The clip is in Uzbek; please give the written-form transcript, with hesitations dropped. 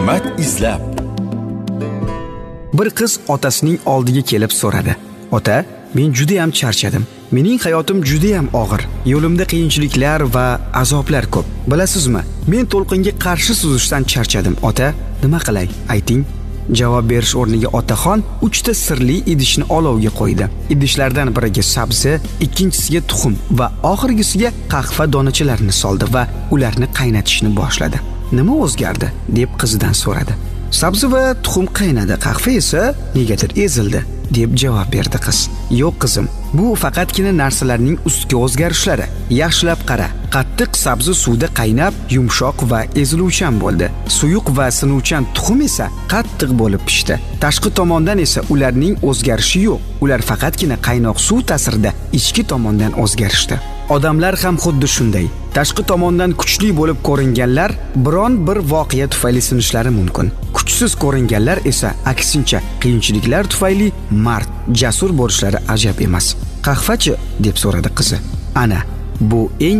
hikmat izlab. Bir qiz otasining oldiga kelib so'radi. Ota, men juda ham charchadim. Mening hayotim juda ham og'ir. Yo'limda qiyinchiliklar va azoblar ko'p. Bilasizmi? Men to'lqinga qarshi suzishdan charchadim. Ota, nima qilay? Ayting. Javob berish o'rniga otaxon 3 ta sirli idishni olovga qo'ydi. Idishlardan biriga sabzi, ikkinchisiga tuxum va oxirgisiga qahva donachalarini soldi va ularni qaynatishni boshladi. Nima o'zgardi? deb qizidan so'radi. Sabzi va tuxum qaynadi, qahva esa negadir ezildi, deb javob berdi qiz. Yo'q qizim, bu faqatgina narsalarning ustki o'zgarishlari. Yaxshilab qara. Qattiq sabzi suvda qaynab, yumshoq va eziluvchan bo'ldi. Suyuq va sinuvchan tuxum esa qattiq bo'lib pishdi. Tashqi tomondan esa ularning o'zgarishi yo'q. Ular faqatgina qaynoq suv ta'sirida ichki tomondan o'zgarishdi. Odamlar ham xuddi shunday. Tashqi tomondan kuchli bo'lib ko'ringanlar biron bir voqea tufayli sinishlari mumkin. Kuchsiz ko'ringanlar esa aksincha qiyinchiliklar tufayli mard, jasur bo'lishlari ajab emas. Qahvachi deb so'radi qizi. Ana, bu eng